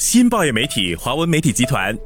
新报业媒体华文媒体集团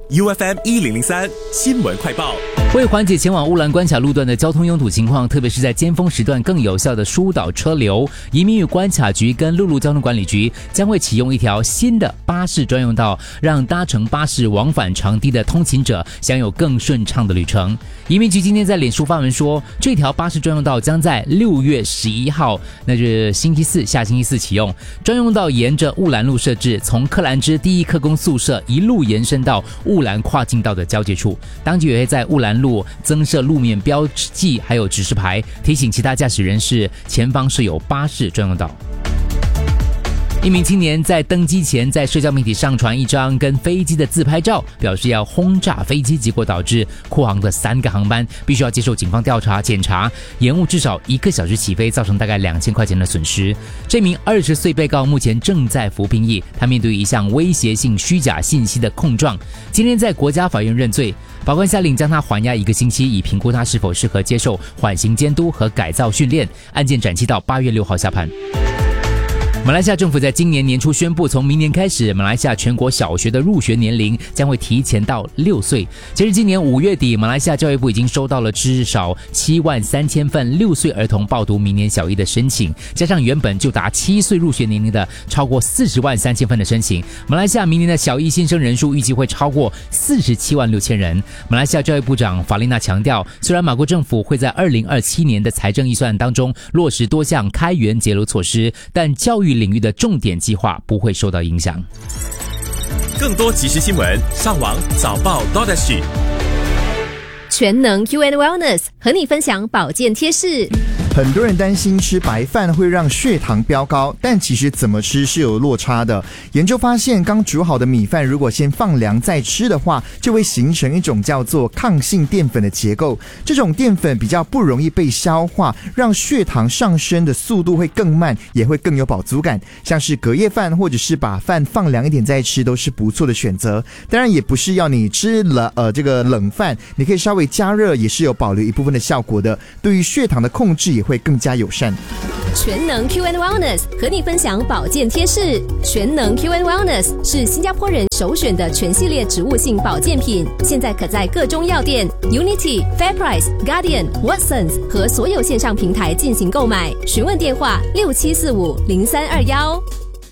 UFM1003 新闻快报。 为缓解前往乌兰关卡路段的交通拥堵情况，特别是在尖峰时段更有效的疏导车流，移民与关卡局跟陆路交通管理局将会启用一条新的巴士专用道，让搭乘巴士往返长堤的通勤者享有更顺畅的旅程。移民局今天在脸书发文说，这条巴士专用道将在6月11号，那就是下星期四启用。专用道沿着乌兰路设置，从克兰芝第一科工宿舍一路延伸到乌兰跨境道的交界处。当局也会在乌兰路增设路面标记还有指示牌，提醒其他驾驶人士前方是有巴士专用道。一名青年在登机前在社交媒体上传一张跟飞机的自拍照，表示要轰炸飞机，结果导致库航的3个航班必须要接受警方调查检查，延误至少1个小时起飞，造成大概2000块钱的损失。这名20岁被告目前正在服兵役，他面对一项威胁性虚假信息的控状，今天在国家法院认罪。法官下令将他缓押1个星期，以评估他是否适合接受缓刑监督和改造训练。案件展期到8月6号下判。马来西亚政府在今年年初宣布，从明年开始，马来西亚全国小学的入学年龄将会提前到6岁。截至今年5月底，马来西亚教育部已经收到了至少73000份6岁儿童报读明年小一的申请，加上原本就达7岁入学年龄的超过403000份的申请，马来西亚明年的小一新生人数预计会超过476000人。马来西亚教育部长法丽娜强调，虽然马国政府会在2027年的财政预算当中落实多项开源节流措施，但教育领域的重点计划不会受到影响。 更多即时新闻，上网早报 .SG。 全能 UN Wellness 和你分享保健贴士。 很多人担心吃白饭会让血糖飙高，但其实怎么吃是有落差的。研究发现，刚煮好的米饭如果先放凉再吃的话，就会形成一种叫做抗性淀粉的结构。这种淀粉比较不容易被消化，让血糖上升的速度会更慢，也会更有饱足感。像是隔夜饭或者是把饭放凉一点再吃，都是不错的选择。当然也不是要你吃这个冷饭，你可以稍微加热，也是有保留一部分的效果的，对于血糖的控制也会更加友善。 全能 QN Wellness 和你分享保健贴士。全能 QN Wellness 是新加坡人首选的全系列植物性保健品，现在可在各中药店、Unity、Fairprice、Guardian、Watsons 和所有线上平台进行购买。询问电话67450321。